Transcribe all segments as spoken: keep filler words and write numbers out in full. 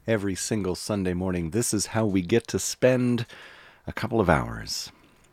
every single Sunday morning. This is how we get to spend a couple of hours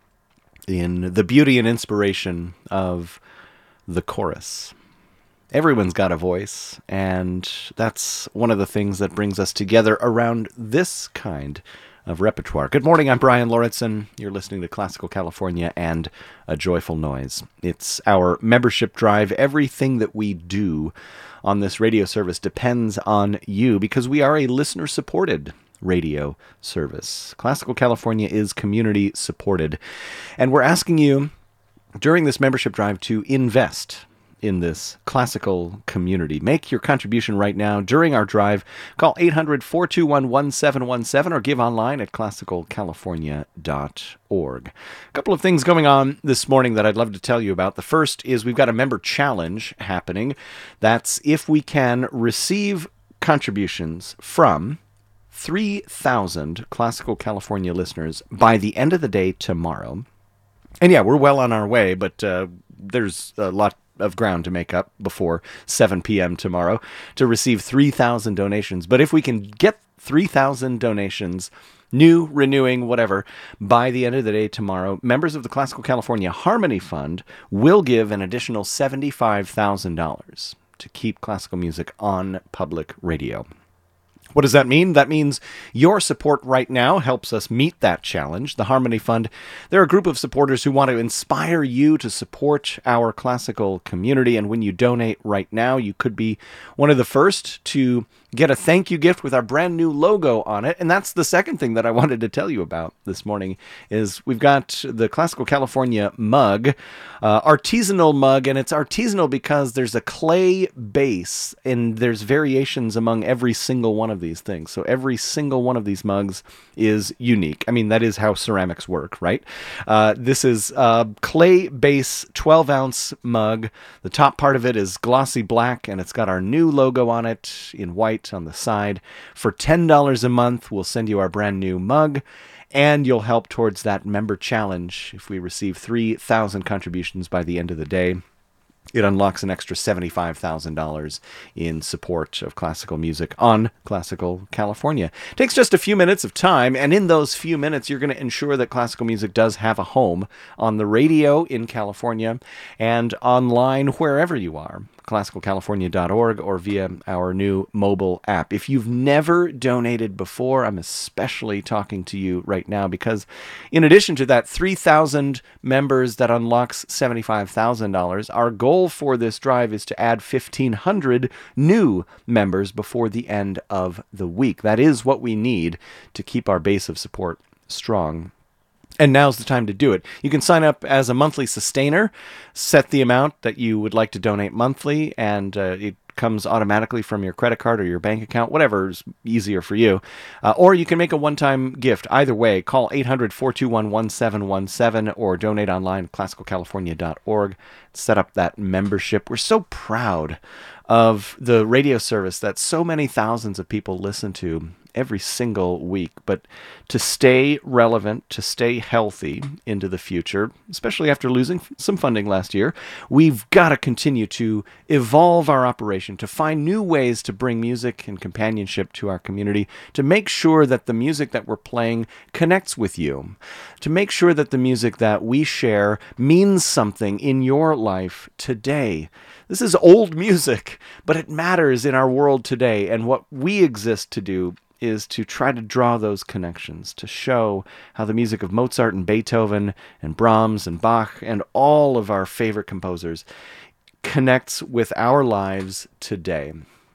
in the beauty and inspiration of the chorus. Everyone's got a voice, and that's one of the things that brings us together around this kind of repertoire. Good morning, I'm Brian Lauritsen. You're listening to Classical California and A Joyful Noise. It's our membership drive. Everything that we do on this radio service depends on you because we are a listener-supported radio service. Classical California is community supported, and we're asking you during this membership drive to invest in this classical community. Make your contribution right now during our drive. Call eight hundred, four two one, one seven one seven or give online at classical california dot org. A couple of things going on this morning that I'd love to tell you about. The first is we've got a member challenge happening. That's if we can receive contributions from three thousand Classical California listeners by the end of the day tomorrow. And yeah, we're well on our way, but uh, there's a lot of ground to make up before seven p.m. tomorrow to receive three thousand donations. But if we can get three thousand donations, new, renewing, whatever, by the end of the day tomorrow, members of the Classical California Harmony Fund will give an additional seventy-five thousand dollars to keep classical music on public radio. What does that mean? That means your support right now helps us meet that challenge. The Harmony Fund, they're a group of supporters who want to inspire you to support our classical community. And when you donate right now, you could be one of the first to get a thank you gift with our brand new logo on it. And that's the second thing that I wanted to tell you about this morning is we've got the Classical California mug, uh, artisanal mug, and it's artisanal because there's a clay base and there's variations among every single one of these things. So every single one of these mugs is unique. I mean, that is how ceramics work, right? Uh, this is a clay base twelve ounce mug. The top part of it is glossy black and it's got our new logo on it in white on the side. For ten dollars a month, we'll send you our brand new mug, and you'll help towards that member challenge. If we receive three thousand contributions by the end of the day, it unlocks an extra seventy-five thousand dollars in support of classical music on Classical California. It takes just a few minutes of time, and in those few minutes, you're going to ensure that classical music does have a home on the radio in California and online wherever you are. classical california dot org or via our new mobile app. If you've never donated before, I'm especially talking to you right now because in addition to that three thousand members that unlocks seventy-five thousand dollars, our goal for this drive is to add fifteen hundred new members before the end of the week. That is what we need to keep our base of support strong. And now's the time to do it. You can sign up as a monthly sustainer, set the amount that you would like to donate monthly, and uh, it comes automatically from your credit card or your bank account, whatever is easier for you. Uh, or you can make a one-time gift. Either way, call eight hundred, four two one, one seven one seven or donate online at classical california dot org. Set up that membership. We're so proud of the radio service that so many thousands of people listen to every single week, but to stay relevant, to stay healthy into the future, especially after losing some funding last year, we've got to continue to evolve our operation, to find new ways to bring music and companionship to our community, to make sure that the music that we're playing connects with you, to make sure that the music that we share means something in your life today. This is old music, but it matters in our world today, and what we exist to do is to try to draw those connections, to show how the music of Mozart and Beethoven and Brahms and Bach and all of our favorite composers connects with our lives today.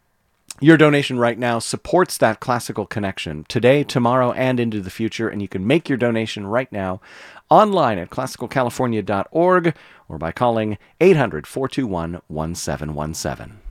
Your donation right now supports that classical connection today, tomorrow, and into the future, and you can make your donation right now online at classical california dot org or by calling eight hundred, four two one, one seven one seven.